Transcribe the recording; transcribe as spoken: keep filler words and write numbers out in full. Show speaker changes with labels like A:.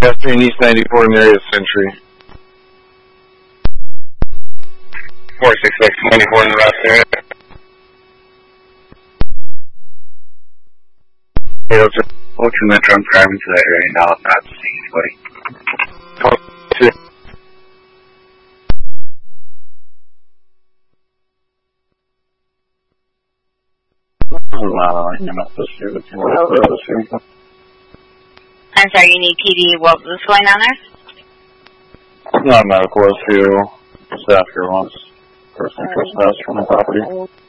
A: pedestrian East ninety-four in the area of Century. four six six ninety-four in the west area. eight oh two.
B: oh two Metro, I'm driving to that area now. I'm not seeing anybody.
A: oh two.
C: I'm sorry, you need P D. What was going on there?
A: Not medical, S two. Staff here wants person trespass from the property.